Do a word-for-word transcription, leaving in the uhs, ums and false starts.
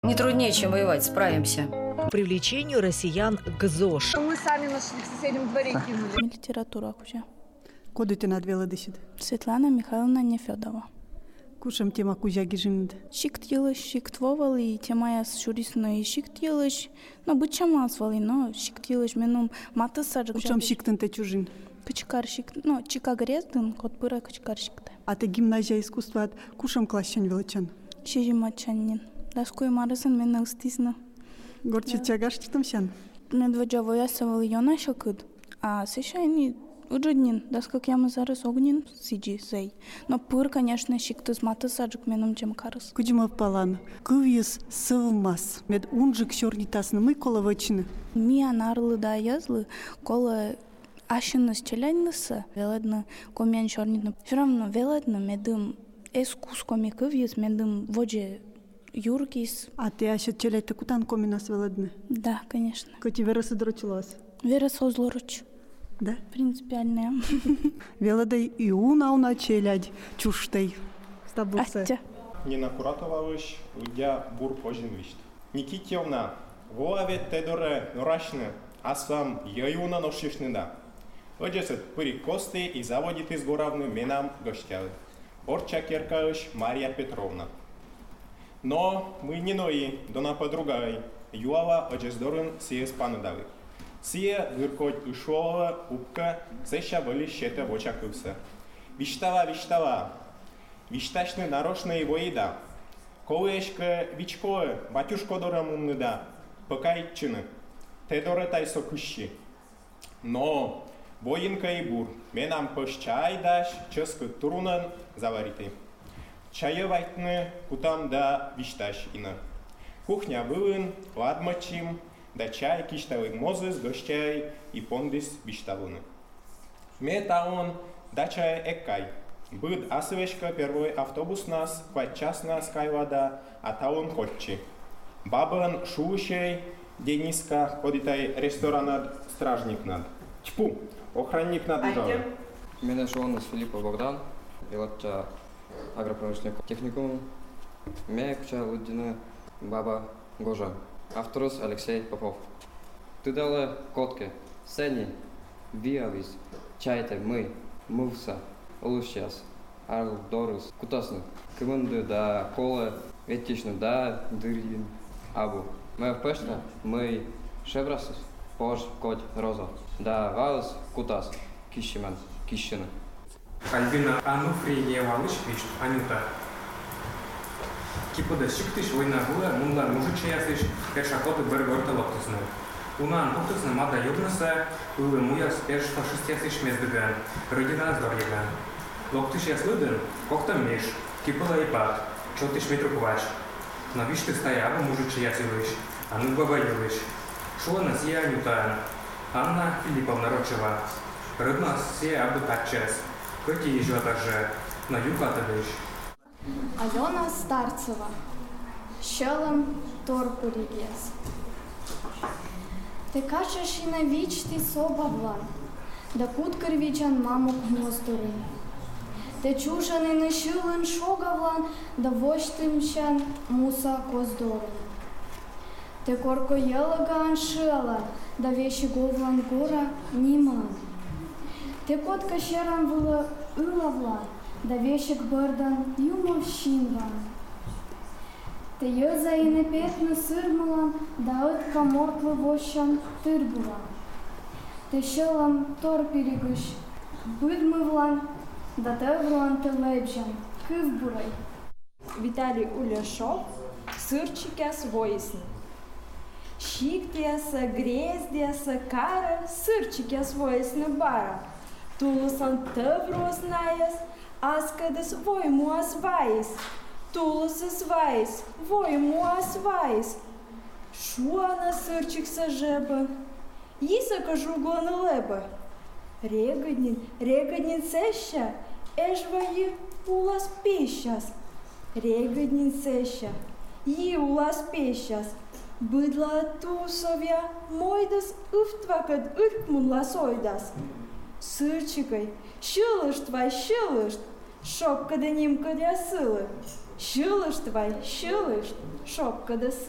Не труднее, чем воевать, справимся. Привлечению россиян к ЗОЖ. Мы сами нашли в соседнем дворе кинули. Литература куча. Коду ты надвела десять? Светлана Михайловна Нефедова. Кушам тема кузя гижинд. Шикт елыш, шикт вовали, тема я шурисна и шикт елыш. Но бычама свали, но шикт елыш менум маты саджак. Кушам шиктын те чужин. Кычкар шикт, ну чика грездын, кот пыра кычкар шикты. А ты гимназия искусства от кушам классчан величан. Шижимачанин. Дашкой марысын мен ылстисна. Горчит чагаш читам сян. Медведжа воясывал ёна шакыд. А сещайни уджиднин, даскак яма зараз огнин сиджи сей. Но пыр, конечно, шиктыз маты саджак менум чем карыс. Кудима палан. Кывьес сывмас. Мед унжик шорнитасны мы коловачны. Ми анарлы да язлы, кола ашыныс челяннысы, веледны комян шорнитны. Все равно веледны медым эскус коми кывьес, медым водже юркис. А ты аща челяйте кутан коминас веледны? Да, конечно. Коти вера содрочилась? Вера созлоруч. Да? Принципиальная. Веледей и уна уна челядь чуштей. Стабусе. Аття. Нина Куратовавыш, удя бур пожин вишт. Никитьевна, волаве тедоре норашны, а сам яюна ношишны да. Оджесет пыри косты и заводит из горавны менам гостявы. Борча керкаыш Мария Петровна. Но мы не нои, дона подругай, юава оджездорын сие спанадавы. Сие гыркоть ушова упка сеща были щета в очах кывса. Виштава, виштава, вишташны нарочные воида. Колешка вичкое, батюшко дора мумныда, покайчины, те дора тай сокущи. Но воинка и бур, менам пощай даш, ческ турунан заваритый. Чаевайтны кутам да вишташ ина. Кухня вылын, ладмачим, да чай киштавы мозы с гощай и пондис виштавуны. Мета он да чай эккай. Быд асывешка первый автобус нас, квать час нас кайвада, а та он хотчи. Бабан шушей, Дениска, ходитай ресторанад, стражник над. Чпу, охранник над ужал. Меня Шонус Филиппов Богдан, пилотча агропромышленный техникум. Меня куча Лудина Баба Гожа. Авторус Алексей Попов. Ты дала котке, сени, виавис, чайте, мы, мувса, олущас, арлдорус, кутасны, кымынды да кола, ветичны да дырин, абу. Мы впешно, мы шеврасус, пож, коть, роза, да ваус, кутас, кищеман, кищена. Альбина Ануфриевалыш пишет, Анюта. Кипода шиктыш война была, мунлар мужичья ясыш, пешакоты бергорта локтусны. Унан локтусны мада юбнаса, улы муяс пеш фашист ясыш мездыган, родина здорлиган. Локтыш яслыдын, кокта меш, кипола и пат, чотыш метрукувач. Но вишь ты стояла мужичья ясылыш, а ну бабаюлыш. Шула нас я Анюта, Анна Филипповна Рочева. Рыбна се абы катчас, коти ежу атарже, на юкатадыш. Алена Старцева. Щелем торпорігес. Те качеш і навіч ти собавлан, да куткарвічан мамок гносторин. Те чужани не шилен шогавлан, да воштимщан муса коздорин. Те корко елаган шилан, да веші говлан гора німан. Те котка щеран вила ылавлан, да вешек бърдан юмовщинван. Те йоза и не петна сырмалан, да отка морква вощан тырбуван. Те шелам торпиригыш быдмывлан, да тевруан те лебжан кывбурай. Виталий Уляшов, сырчикяс воисн. Шиктяса, грездяса, кара, сырчикяс воисн бара. Тулусан тевруас наяс, Аскадас voimuas vais, tulusas vais, voimuas vais. Šuona sirčiks žeba, įsaka žuglana leba. Regadnin, regadnin sešia, ežvaji ulas pėšias. Regadnin sešia, jį ulas pėšias. Bydla tūsovia, moidas uftvakad urkmun lasoidas. Sirčikai, šilышт vai šilышт, шоп, когда нимка для силы. Шилышт твой, шилышт, шоп, когда